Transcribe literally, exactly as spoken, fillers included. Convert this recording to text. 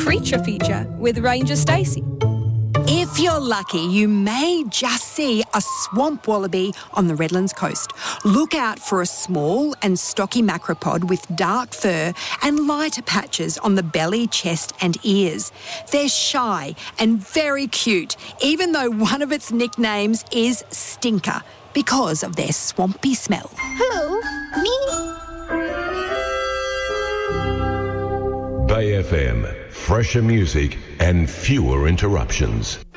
creature feature with Ranger Stacey. If you're lucky, you may just see a swamp wallaby on the Redlands coast. Look out for a small and stocky macropod with dark fur and lighter patches on the belly, chest and ears. They're shy and very cute, even though one of its nicknames is Stinker because of their swampy smell. Hello, me. Bay F M, fresher music and fewer interruptions.